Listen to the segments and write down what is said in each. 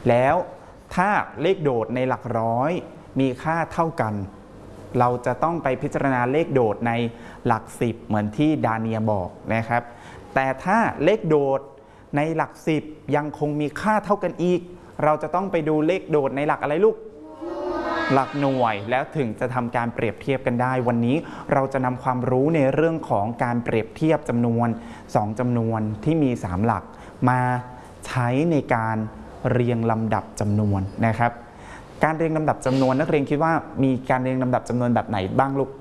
แล้วถ้าเลขโดดในหลักร้อยมีค่าเท่ากันเราจะต้องไปพิจารณาเลขโดดในหลัก10เหมือนที่ดาเนียบอกนะครับแต่ถ้าเลขโดดในหลัก10ยังคงมีค่าเท่ากันอีกเราจะต้องไปดูเลขโดดในหลักอะไรลูกหลักหน่วยแล้วถึงจะทำการเปรียบเทียบกันได้วันนี้เราจะนำความรู้ในเรื่องของการเปรียบเทียบจำนวน2จำนวนที่มี3หลักมาใช้ในการเรียงลำดับจำนวนนะครับการเรียงลำดับจำนวนนักเรียนคิดว่ามีการเรียงลำดับจำนวนแบบไหนบ้างลูก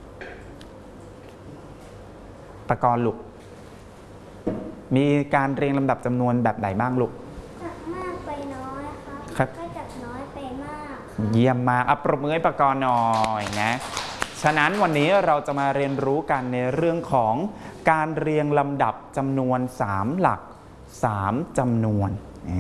ปกรณ์ลูกมีการเรียงลำดับจำนวนแบบไหนบ้างลูกจากมากไปน้อยครับก็จากน้อยไปมากเยี่ยมมากปรบมือให้ปกรณ์หน่อยนะฉะนั้นวันนี้เราจะมาเรียนรู้กันในเรื่องของการเรียงลำดับจำนวน3หลัก3จำนวน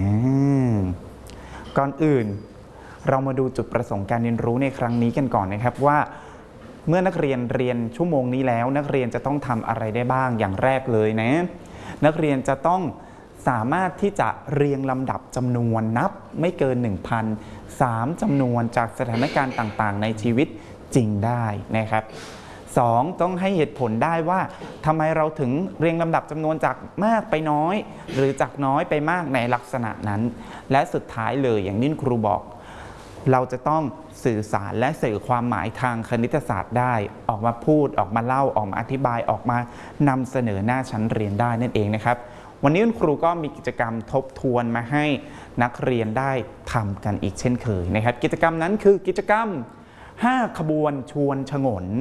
ก่อนอื่นเรามาดูจุดประสงค์การเรียนรู้ในครั้งนี้กันก่อนนะครับว่าเมื่อนักเรียนเรียนชั่วโมงนี้แล้วนักเรียนจะต้องทำอะไรได้บ้างอย่างแรกเลยนะนักเรียนจะต้องสามารถที่จะเรียงลำดับจำนวนนับไม่เกิน 1,000 3จำนวนจากสถานการณ์ต่างๆในชีวิตจริงได้นะครับ2ต้องให้เหตุผลได้ว่าทำไมเราถึงเรียงลำดับจำนวนจากมากไปน้อยหรือจากน้อยไปมากในลักษณะนั้นและสุดท้ายเลยอย่างที่ครูบอกเราจะต้องสื่อสารและสื่อความหมายทางคณิตศาสตร์ได้ออกมาพูดออกมาเล่าออกมาอธิบายออกมานำเสนอหน้าชั้นเรียนได้นั่นเองนะครับวันนี้คุณครูก็มีกิจกรรมทบทวนมาให้นักเรียนได้ทำกันอีกเช่นเคยนะครับกิจกรรมนั้นคือกิจกรรม5ขบวนชวนฉงน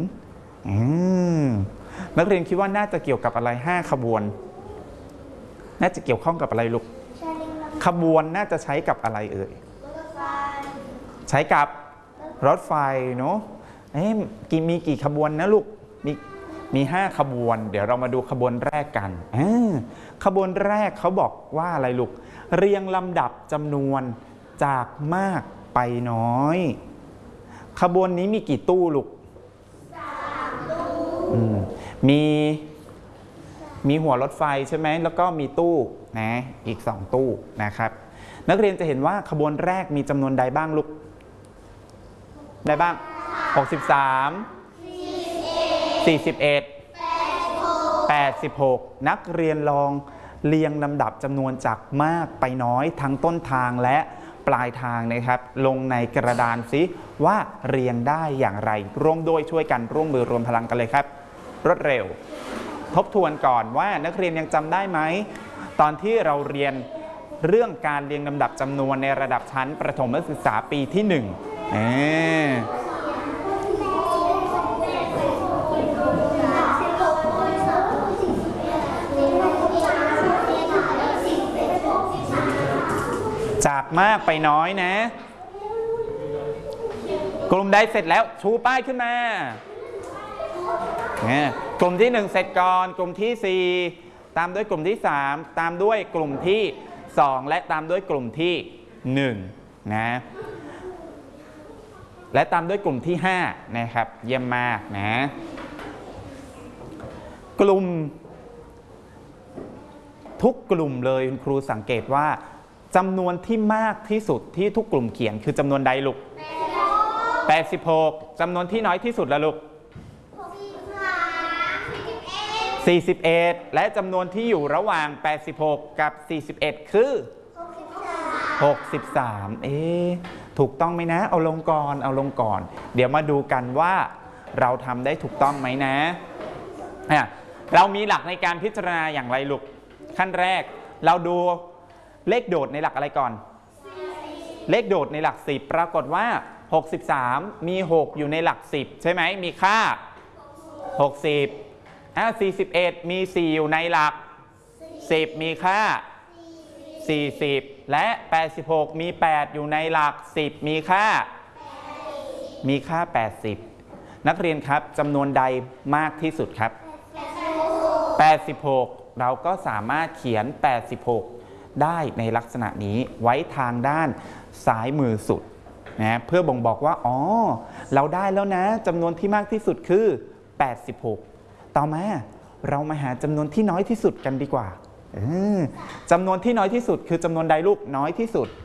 นักเรียนคิดว่าน่าจะเกี่ยวกับอะไร5ขบวนน่าจะเกี่ยวข้องกับอะไรลูกขบวนน่าจะใช้กับอะไรเอ่ยใช้กับรถไฟเนาะมีกี่ขบวนนะลูกมี5ขบวนเดี๋ยวเรามาดูขบวนแรกกันขบวนแรกเขาบอกว่าอะไรลูกเรียงลำดับจำนวนจากมากไปน้อยขบวนนี้มีกี่ตู้ลูก3ตู้มีหัวรถไฟใช่ไหมแล้วก็มีตู้นะอีก2ตู้นะครับนักเรียนจะเห็นว่าขบวนแรกมีจำนวนใดบ้างลูกได้บ้าง63 41 86นักเรียนลองเรียงลำดับจำนวนจากมากไปน้อยทั้งต้นทางและปลายทางนะครับลงในกระดานซิว่าเรียงได้อย่างไรร่วมด้วยช่วยกันร่วมมือรวมพลังกันเลยครับรวดเร็วทบทวนก่อนว่านักเรียนยังจำได้ไหมตอนที่เราเรียนเรื่องการเรียงลำดับจำนวนในระดับชั้นประถมศึกษาปีที่1จากมากไปน้อยนะกลุ่มใดเสร็จแล้วชูป้ายขึ้นมากลุ่มที่1เสร็จก่อนกลุ่มที่4ตามด้วยกลุ่มที่3ตามด้วยกลุ่มที่2และตามด้วยกลุ่มที่1นะและตามด้วยกลุ่มที่5นะครับเยี่ยมมากนะกลุ่มทุกกลุ่มเลยคุณครูสังเกตว่าจำนวนที่มากที่สุดที่ทุกกลุ่มเขียนคือจำนวนใดลูก86จำนวนที่น้อยที่สุดละลูก41และจำนวนที่อยู่ระหว่าง86กับ41คือ63ถูกต้องไหมนะเอาลงก่อนเดี๋ยวมาดูกันว่าเราทำได้ถูกต้องไหมนะเรามีหลักในการพิจารณาอย่างไรลูกขั้นแรกเราดูเลขโดดในหลักอะไรก่อนเลขโดดในหลัก10ปรากฏว่า63มี6อยู่ในหลัก10ใช่ไหมมีค่า6041มี4อยู่ในหลัก10มีค่า40และ86มี8อยู่ในหลัก10มีค่า80นักเรียนครับจำนวนใดมากที่สุดครับ86เราก็สามารถเขียน86ได้ในลักษณะนี้ไว้ทางด้านซ้ายมือสุดนะเพื่อบ่งบอกว่าอ๋อเราได้แล้วนะจำนวนที่มากที่สุดคือ86ต่อมาเรามาหาจำนวนที่น้อยที่สุดกันดีกว่าจำนวนที่น้อยที่สุดคือจำนวนใดลูกน้อยที่สุด